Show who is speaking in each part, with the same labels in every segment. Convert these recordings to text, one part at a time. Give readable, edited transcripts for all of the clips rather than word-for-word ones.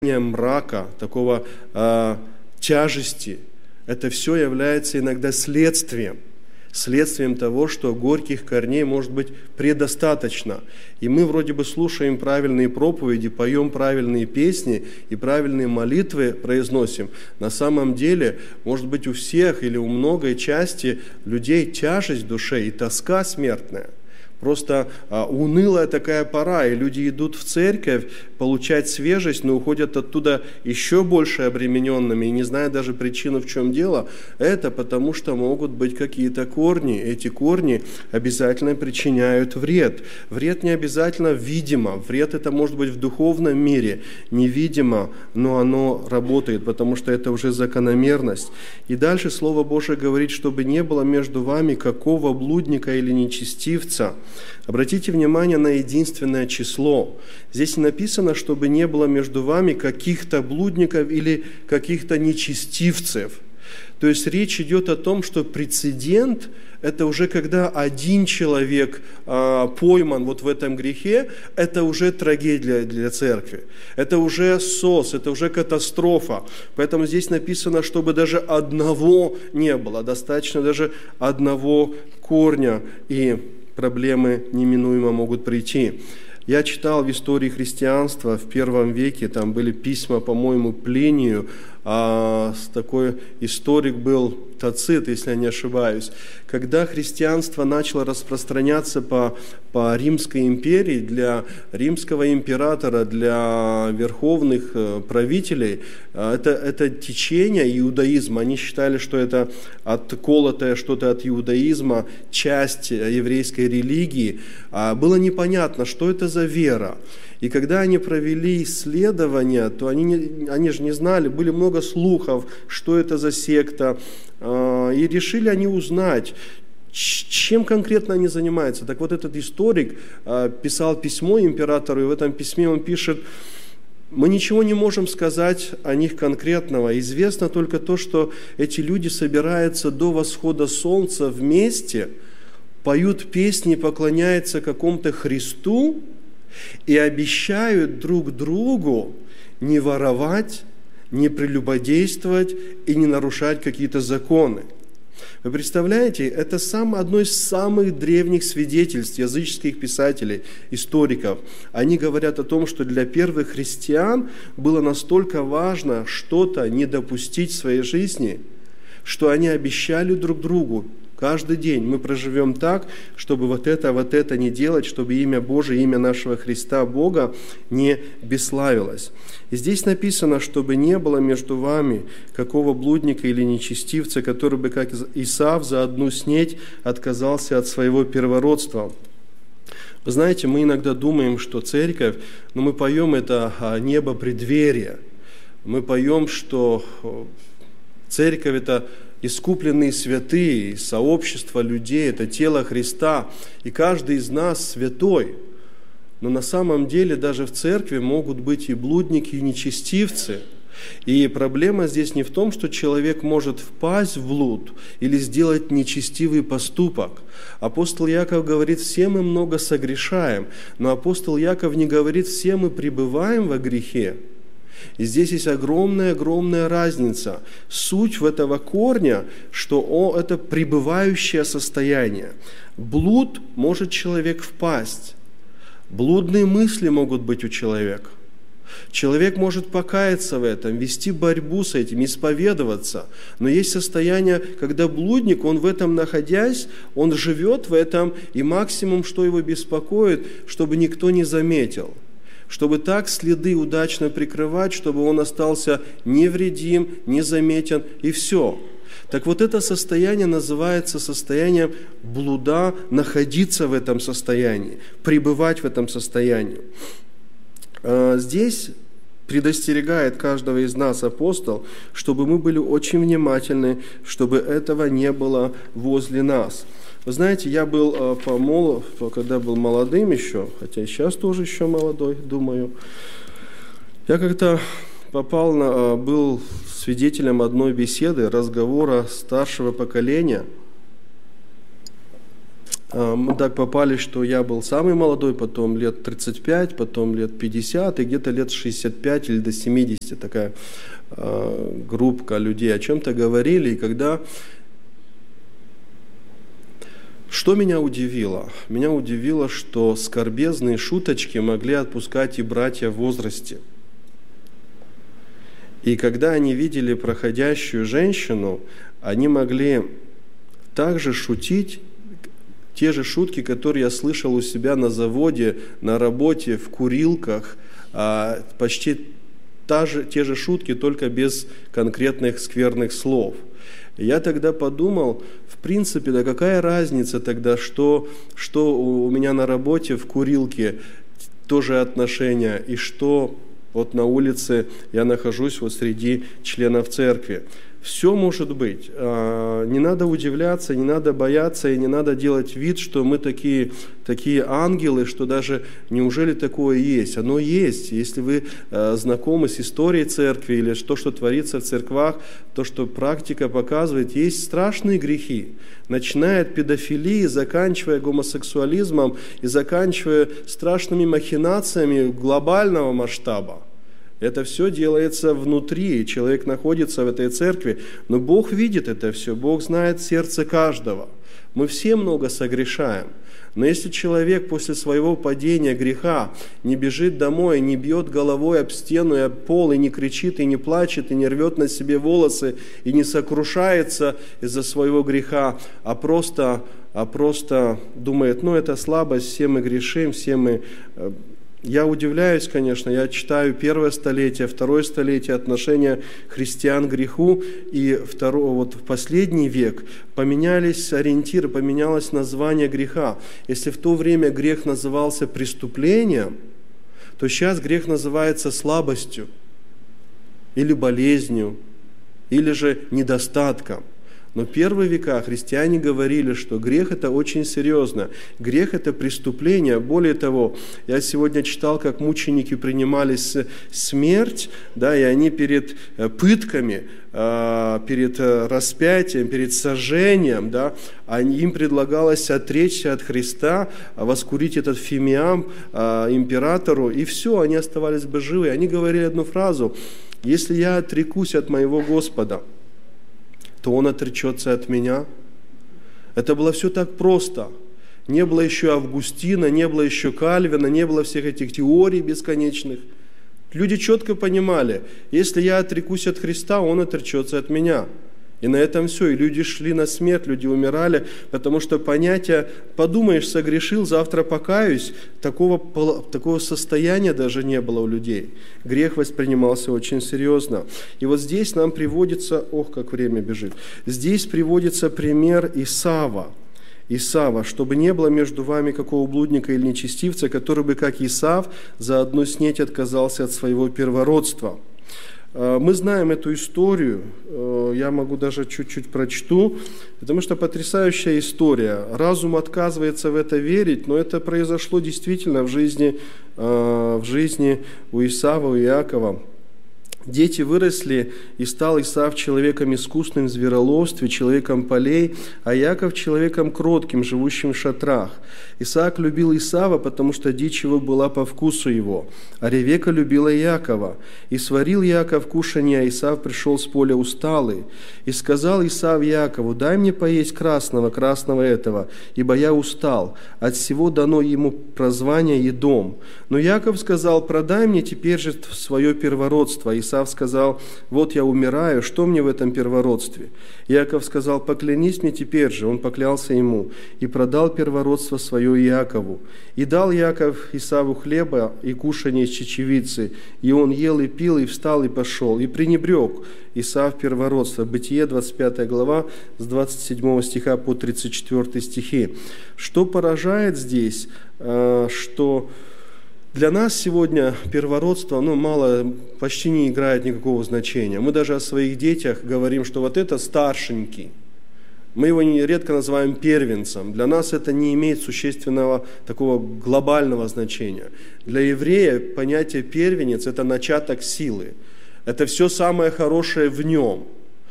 Speaker 1: мрака, такого тяжести, это все является иногда следствием того, что горьких корней может быть предостаточно. И мы вроде бы слушаем правильные проповеди, поем правильные песни и правильные молитвы произносим. На самом деле, может быть, у всех или у многой части людей тяжесть в душе и тоска смертная. Просто унылая такая пора, и люди идут в церковь получать свежесть, но уходят оттуда еще больше обремененными, и не зная даже причину, в чем дело. Это потому, что могут быть какие-то корни. Эти корни обязательно причиняют вред. Вред не обязательно видимо. Вред это может быть в духовном мире. Невидимо, но оно работает, потому что это уже закономерность. И дальше Слово Божие говорит, чтобы не было между вами какого блудника или нечестивца. Обратите внимание на единственное число. Здесь не написано, чтобы не было между вами каких-то блудников или каких-то нечестивцев. То есть речь идет о том, что прецедент – это уже когда один человек пойман вот в этом грехе, это уже трагедия для церкви. Это уже СОС, это уже катастрофа. Поэтому здесь написано, чтобы даже одного не было, достаточно даже одного корня, и проблемы неминуемо могут прийти. Я читал в истории христианства в первом веке, там были письма, по-моему, Плинию, такой историк был Тацит, если я не ошибаюсь. Когда христианство начало распространяться по Римской империи, для римского императора, для верховных правителей, это течение иудаизма, они считали, что это отколотое что-то от иудаизма, часть еврейской религии. Было непонятно, что это за вера. И когда они провели исследования, то они же не знали, были много слухов, что это за секта, и решили они узнать, чем конкретно они занимаются. Так вот этот историк писал письмо императору, и в этом письме он пишет: мы ничего не можем сказать о них конкретного. Известно только то, что эти люди собираются до восхода солнца вместе, поют песни, поклоняются какому-то Христу и обещают друг другу не воровать, не прелюбодействовать и не нарушать какие-то законы. Вы представляете, это одно из самых древних свидетельств языческих писателей, историков. Они говорят о том, что для первых христиан было настолько важно что-то не допустить в своей жизни, что они обещали друг другу: каждый день мы проживем так, чтобы вот это не делать, чтобы имя Божие, имя нашего Христа Бога не бесславилось. И здесь написано, чтобы не было между вами какого блудника или нечестивца, который бы, как Исав, за одну снеть отказался от своего первородства. Вы знаете, мы иногда думаем, что церковь, мы поем это небо преддверия. Мы поем, что церковь – это искупленные святые, сообщество людей, это тело Христа, и каждый из нас святой. Но на самом деле даже в церкви могут быть и блудники, и нечестивцы. И проблема здесь не в том, что человек может впасть в блуд или сделать нечестивый поступок. Апостол Яков говорит: все мы много согрешаем, но апостол Яков не говорит: все мы пребываем во грехе. И здесь есть огромная разница. Суть в этого корня, что это пребывающее состояние. Блуд может человек впасть. Блудные мысли могут быть у человека. Человек может покаяться в этом, вести борьбу с этим, исповедоваться. Но есть состояние, когда блудник, он в этом находясь, он живет в этом, и максимум, что его беспокоит, чтобы никто не заметил. Чтобы так следы удачно прикрывать, чтобы он остался невредим, незаметен, и все. Так вот это состояние называется состоянием блуда, находиться в этом состоянии, пребывать в этом состоянии. Здесь предостерегает каждого из нас апостол, чтобы мы были очень внимательны, чтобы этого не было возле нас. Вы знаете, я был когда был молодым еще, хотя и сейчас тоже еще молодой, думаю, я как-то был свидетелем одной беседы, разговора старшего поколения. мы так попали, что я был самый молодой, потом лет 35, потом лет 50, и где-то лет 65 или до 70 такая группка людей о чем-то говорили. И когда... Что меня удивило? Меня удивило, что скорбезные шуточки могли отпускать и братья в возрасте. И когда они видели проходящую женщину, они могли также шутить, те же шутки, которые я слышал у себя на заводе, на работе, в курилках, почти те же шутки, только без конкретных скверных слов. И я тогда подумал, в принципе, да какая разница тогда, что у меня на работе, в курилке тоже отношения, и что вот на улице я нахожусь вот среди членов церкви. Все может быть. Не надо удивляться, не надо бояться и не надо делать вид, что мы такие ангелы, что даже неужели такое есть? Оно есть. Если вы знакомы с историей церкви или то, что творится в церквах, то, что практика показывает, есть страшные грехи. Начиная от педофилии, заканчивая гомосексуализмом и заканчивая страшными махинациями глобального масштаба. Это все делается внутри, человек находится в этой церкви, но Бог видит это все, Бог знает сердце каждого. Мы все много согрешаем, но если человек после своего падения греха не бежит домой, не бьет головой об стену и об пол, и не кричит, и не плачет, и не рвет на себе волосы, и не сокрушается из-за своего греха, а просто думает, это слабость, все мы грешим, все мы... Я удивляюсь, конечно, я читаю первое столетие, второе столетие отношения христиан к греху, и в последний век поменялись ориентиры, поменялось название греха. Если в то время грех назывался преступлением, то сейчас грех называется слабостью, или болезнью, или же недостатком. Но в первые века христиане говорили, что грех – это очень серьезно. Грех – это преступление. Более того, я сегодня читал, как мученики принимали смерть, и они перед пытками, перед распятием, перед сожжением, им предлагалось отречься от Христа, воскурить этот фимиам императору, и все, они оставались бы живы. Они говорили одну фразу: «Если я отрекусь от моего Господа, то Он отречется от меня». Это было все так просто. Не было еще Августина, не было еще Кальвина, не было всех этих теорий бесконечных. Люди четко понимали, если я отрекусь от Христа, Он отречется от меня. И на этом все. И люди шли на смерть, люди умирали, потому что понятие «подумаешь, согрешил, завтра покаюсь», такого состояния даже не было у людей. Грех воспринимался очень серьезно. И вот здесь нам приводится, как время бежит, здесь приводится пример Исава, чтобы не было между вами какого блудника или нечестивца, который бы, как Исав, за одну снеть отказался от своего первородства. Мы знаем эту историю, я могу даже чуть-чуть прочту, потому что потрясающая история. Разум отказывается в это верить, но это произошло действительно в жизни у Исава, у Иакова. Дети выросли, и стал Исав человеком искусным в звероловстве, человеком полей, а Иаков человеком кротким, живущим в шатрах. Исаак любил Исава, потому что дичь его была по вкусу его, а Ревека любила Иакова. И сварил Иаков кушанье, а Исав пришел с поля усталый. И сказал Исав Иакову: «Дай мне поесть красного этого, ибо я устал. От всего дано ему прозвание Едом». Но Иаков сказал: «Продай мне теперь же свое первородство». Исав сказал: «Вот я умираю, что мне в этом первородстве?» Иаков сказал: «Поклянись мне теперь же». Он поклялся ему и продал первородство свое Иакову. И дал Иаков Исаву хлеба и кушанье из чечевицы, и он ел и пил, и встал, и пошел, и пренебрег Исав первородство. Бытие, 25 глава, с 27 стиха по 34 стихи. Что поражает здесь, что для нас сегодня первородство, почти не играет никакого значения. Мы даже о своих детях говорим, что вот это старшенький. Мы его редко называем первенцем. Для нас это не имеет существенного такого глобального значения. Для еврея понятие первенец – это начаток силы. Это все самое хорошее в нем.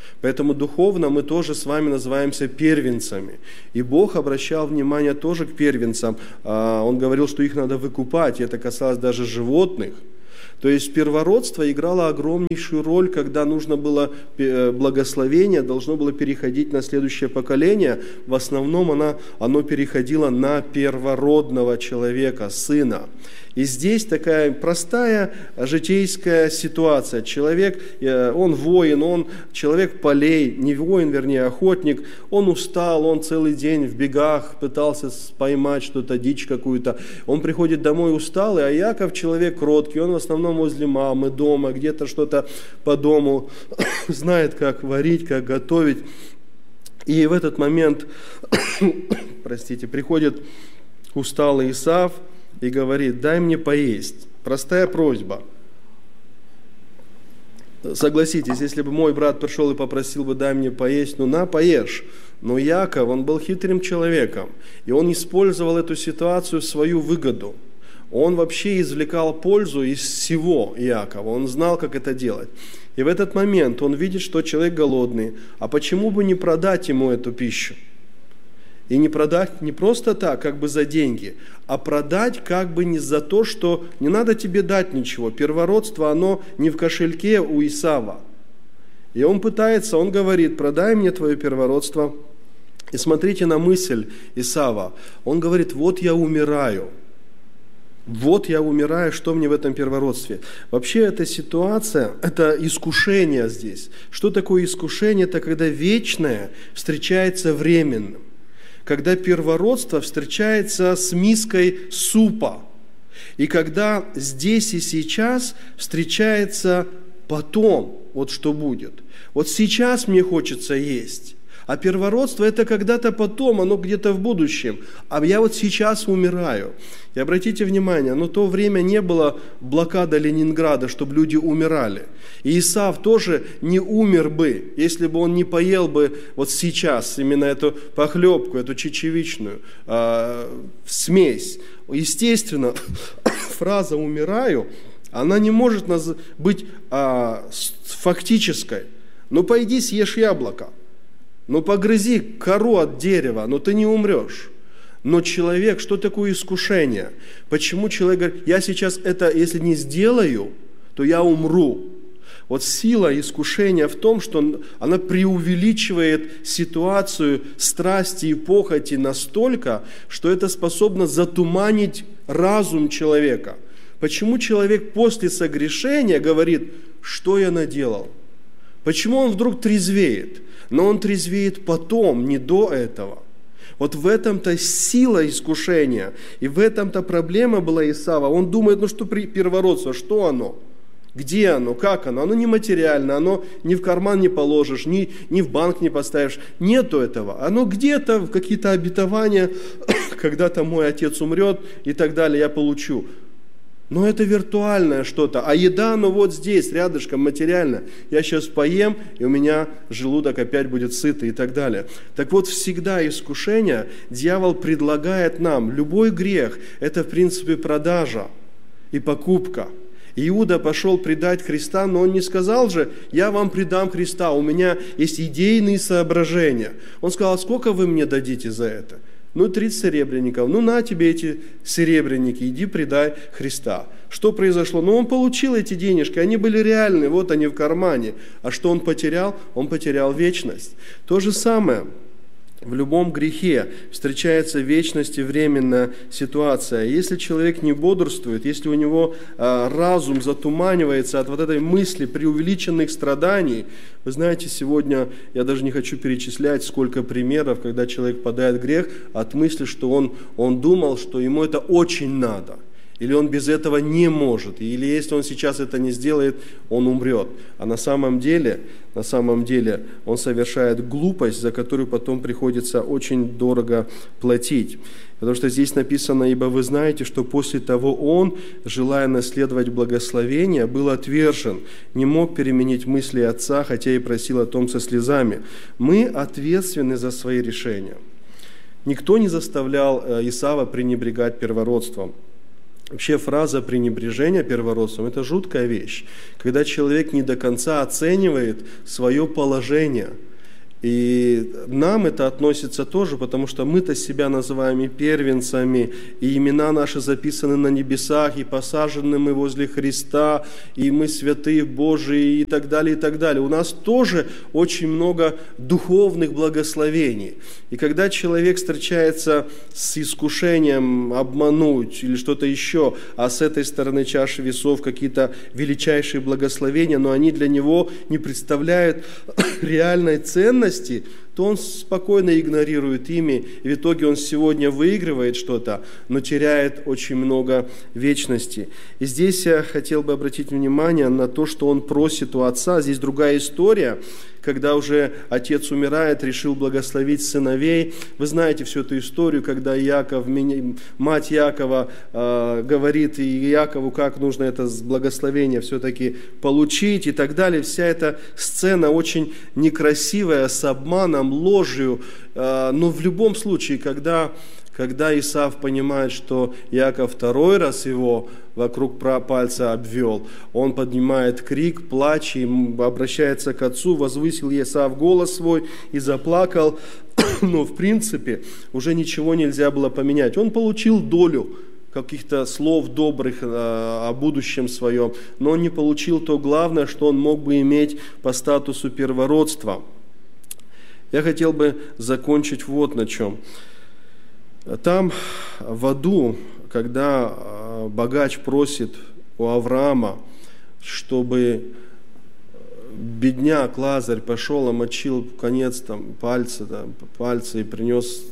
Speaker 1: Поэтому духовно мы тоже с вами называемся первенцами. И Бог обращал внимание тоже к первенцам. Он говорил, что их надо выкупать, и это касалось даже животных. То есть первородство играло огромнейшую роль, когда нужно было благословение, должно было переходить на следующее поколение. В основном оно переходило на первородного человека, сына. И здесь такая простая житейская ситуация. Человек, он воин, человек полей, не воин, вернее, охотник. Он устал, он целый день в бегах пытался поймать что-то, дичь какую-то. Он приходит домой усталый, а Иаков человек кроткий. Он в основном возле мамы, дома, где-то что-то по дому, знает, как варить, как готовить. И в этот момент, приходит усталый Исав и говорит: дай мне поесть. Простая просьба. Согласитесь, если бы мой брат пришел и попросил бы: дай мне поесть, поешь. Но Иаков, он был хитрым человеком, и он использовал эту ситуацию в свою выгоду. Он вообще извлекал пользу из всего Иакова, он знал, как это делать. И в этот момент он видит, что человек голодный, а почему бы не продать ему эту пищу? И не продать не просто так, как бы за деньги, а продать как бы не за то, что не надо тебе дать ничего. Первородство, оно не в кошельке у Исава. И он говорит: продай мне твое первородство. И смотрите на мысль Исава. Он говорит: вот я умираю. Вот я умираю, что мне в этом первородстве? Вообще эта ситуация, это искушение здесь. Что такое искушение? Это когда вечное встречается временным. Когда первородство встречается с миской супа. И когда здесь и сейчас встречается потом, вот что будет. Вот сейчас мне хочется есть. А первородство – это когда-то потом, оно где-то в будущем. А я вот сейчас умираю. И обратите внимание, то время не было блокады Ленинграда, чтобы люди умирали. И Исав тоже не умер бы, если бы он не поел бы вот сейчас именно эту похлебку, эту чечевичную смесь. Естественно, фраза «умираю», она не может быть фактической. Пойди съешь яблоко. Погрызи кору от дерева, ты не умрешь. Но человек, что такое искушение? Почему человек говорит: я сейчас это, если не сделаю, то я умру? Вот сила искушения в том, что она преувеличивает ситуацию страсти и похоти настолько, что это способно затуманить разум человека. Почему человек после согрешения говорит: что я наделал? Почему он вдруг трезвеет? Но он трезвеет потом, не до этого. Вот в этом-то сила искушения, и в этом-то проблема была Исава. Он думает: что первородство, что оно? Где оно? Как оно? Оно нематериально, оно ни в карман не положишь, ни в банк не поставишь. Нету этого. Оно где-то, в какие-то обетования, когда-то мой отец умрет и так далее, я получу. Но это виртуальное что-то. А еда, вот здесь, рядышком, материально. Я сейчас поем, и у меня желудок опять будет сытый и так далее. Так вот, всегда искушение дьявол предлагает нам. Любой грех – это, в принципе, продажа и покупка. Иуда пошел предать Христа, но он не сказал же: я вам предам Христа, у меня есть идейные соображения. Он сказал: сколько вы мне дадите за это? 30 серебряников. На тебе эти серебряники, иди предай Христа. Что произошло? Он получил эти денежки, они были реальны, вот они в кармане. А что он потерял? Он потерял вечность. То же самое. В любом грехе встречается вечность и временная ситуация. Если человек не бодрствует, если у него разум затуманивается от вот этой мысли преувеличенных страданий, вы знаете, сегодня я даже не хочу перечислять, сколько примеров, когда человек падает в грех от мысли, что он думал, что ему это очень надо. Или он без этого не может, или если он сейчас это не сделает, он умрет. А на самом деле он совершает глупость, за которую потом приходится очень дорого платить. Потому что здесь написано: ибо вы знаете, что после того он, желая наследовать благословение, был отвержен, не мог переменить мысли отца, хотя и просил о том со слезами. Мы ответственны за свои решения. Никто не заставлял Исава пренебрегать первородством. Вообще фраза пренебрежения первородством – это жуткая вещь, когда человек не до конца оценивает свое положение. И нам это относится тоже, потому что мы-то себя называем и первенцами, и имена наши записаны на небесах, и посажены мы возле Христа, и мы святые Божии, и так далее, и так далее. У нас тоже очень много духовных благословений. И когда человек встречается с искушением обмануть или что-то еще, а с этой стороны чаши весов какие-то величайшие благословения, но они для него не представляют реальной ценности, то он спокойно игнорирует ими, и в итоге он сегодня выигрывает что-то, но теряет очень много вечности. И здесь я хотел бы обратить внимание на то, что он просит у отца. Здесь другая история, когда уже отец умирает, решил благословить сыновей. Вы знаете всю эту историю, когда мать Якова говорит Якову, как нужно это благословение все-таки получить и так далее. Вся эта сцена очень некрасивая, с обманом, ложью. Но в любом случае, когда Исав понимает, что Яков второй раз его вокруг пальца обвел, он поднимает крик, плач, и обращается к отцу, возвысил Исав голос свой и заплакал. Но в принципе уже ничего нельзя было поменять. Он получил долю каких-то слов добрых о будущем своем, но он не получил то главное, что он мог бы иметь по статусу первородства. Я хотел бы закончить вот на чем. Там в аду, когда богач просит у Авраама, чтобы бедняк Лазарь пошел, омочил конец пальца и принес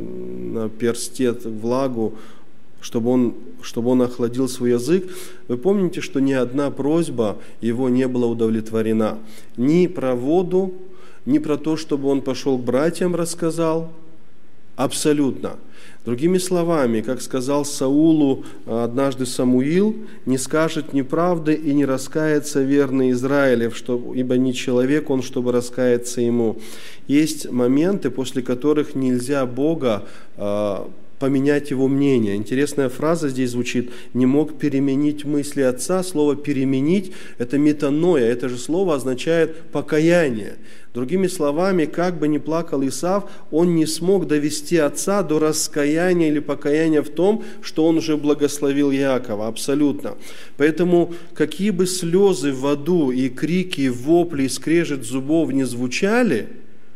Speaker 1: на персте влагу, чтобы он охладил свой язык, вы помните, что ни одна просьба его не была удовлетворена. Ни про воду, ни про то, чтобы он пошел к братьям, рассказал. Абсолютно. Другими словами, как сказал Саулу однажды Самуил, не скажет неправды и не раскается верный Израилев, ибо не человек он, чтобы раскаяться ему. Есть моменты, после которых нельзя Бога поменять его мнение. Интересная фраза здесь звучит: «Не мог переменить мысли отца». Слово «переменить» – это метаноя, это же слово означает покаяние. Другими словами, как бы ни плакал Исав, он не смог довести отца до раскаяния или покаяния в том, что он уже благословил Иакова, абсолютно. Поэтому какие бы слезы в аду и крики, и вопли, и скрежет зубов не звучали,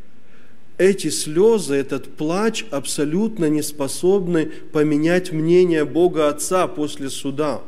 Speaker 1: эти слезы, этот плач абсолютно не способны поменять мнение Бога Отца после суда.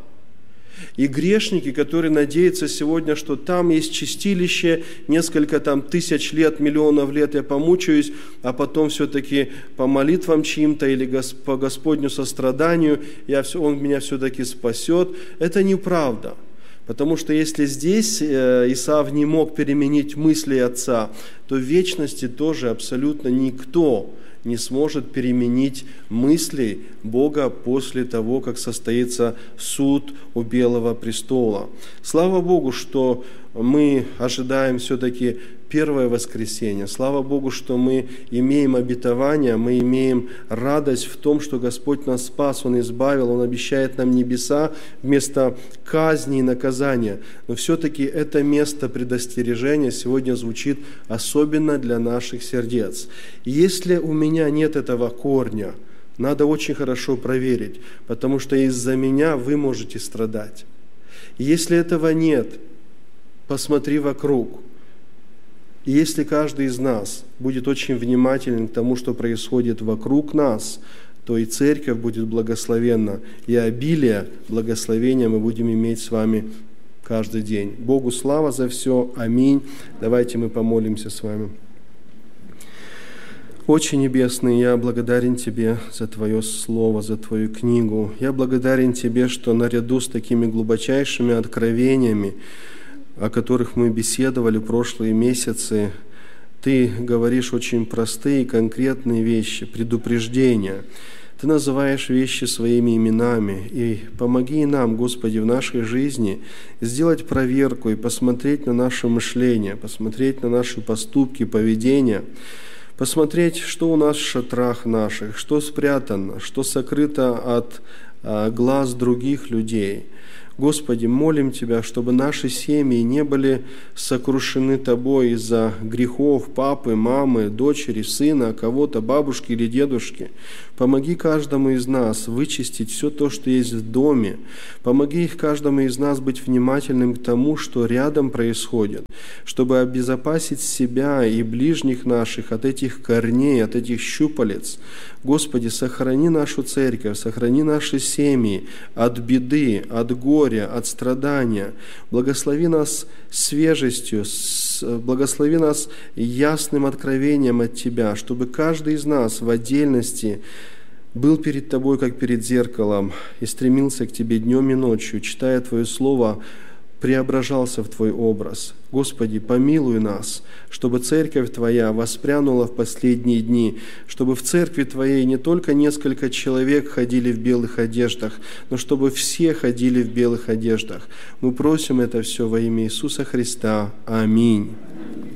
Speaker 1: И грешники, которые надеются сегодня, что там есть чистилище, несколько тысяч лет, миллионов лет я помучаюсь, а потом все-таки по молитвам чьим-то или по Господню состраданию Он меня все-таки спасет, это неправда. Потому что если здесь Исав не мог переменить мысли отца, то в вечности тоже абсолютно никто не сможет переменить мысли Бога после того, как состоится суд у Белого престола. Слава Богу, что мы ожидаем все-таки первое воскресенье. Слава Богу, что мы имеем обетование, мы имеем радость в том, что Господь нас спас, Он избавил, Он обещает нам небеса вместо казни и наказания. Но все-таки это место предостережения сегодня звучит особенно для наших сердец. Если у меня нет этого корня, надо очень хорошо проверить, потому что из-за меня вы можете страдать. И если этого нет, посмотри вокруг. И если каждый из нас будет очень внимателен к тому, что происходит вокруг нас, то и церковь будет благословенна, и обилие благословения мы будем иметь с вами каждый день. Богу слава за все. Аминь. Давайте мы помолимся с вами. Отче Небесный, я благодарен Тебе за Твое Слово, за Твою книгу. Я благодарен Тебе, что наряду с такими глубочайшими откровениями, о которых мы беседовали прошлые месяцы, Ты говоришь очень простые и конкретные вещи, предупреждения. Ты называешь вещи своими именами. И помоги нам, Господи, в нашей жизни сделать проверку и посмотреть на наше мышление, посмотреть на наши поступки, поведение, посмотреть, что у нас в шатрах наших, что спрятано, что сокрыто от глаз других людей. Господи, молим Тебя, чтобы наши семьи не были сокрушены Тобой из-за грехов папы, мамы, дочери, сына, кого-то, бабушки или дедушки. Помоги каждому из нас вычистить все то, что есть в доме. Помоги каждому из нас быть внимательным к тому, что рядом происходит, чтобы обезопасить себя и ближних наших от этих корней, от этих щупалец. Господи, сохрани нашу церковь, сохрани наши семьи от беды, от горя, от страдания. Благослови нас свежестью, благослови нас ясным откровением от Тебя, чтобы каждый из нас в отдельности был перед Тобой, как перед зеркалом, и стремился к Тебе днем и ночью, читая Твое Слово, преображался в Твой образ. Господи, помилуй нас, чтобы Церковь Твоя воспрянула в последние дни, чтобы в Церкви Твоей не только несколько человек ходили в белых одеждах, но чтобы все ходили в белых одеждах. Мы просим это все во имя Иисуса Христа. Аминь.